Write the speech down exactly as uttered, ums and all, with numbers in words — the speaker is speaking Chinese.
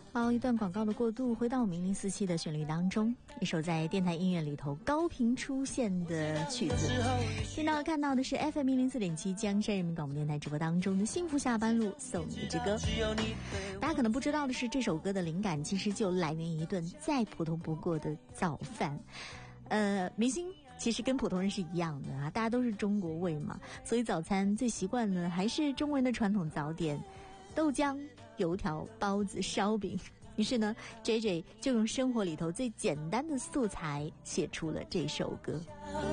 好，一段广告的过渡，回到我们一零四七的旋律当中，一首在电台音乐里头高频出现的曲子。听到看到的是 F M 一零四点七江山人民广播电台直播当中的幸福下班路送你之歌。大家可能不知道的是，这首歌的灵感其实就来源于一顿再普通不过的早饭。呃，明星其实跟普通人是一样的啊，大家都是中国胃嘛，所以早餐最习惯的还是中国人的传统早点，豆浆、油条、包子、烧饼。于是呢 J J 就用生活里头最简单的素材写出了这首歌。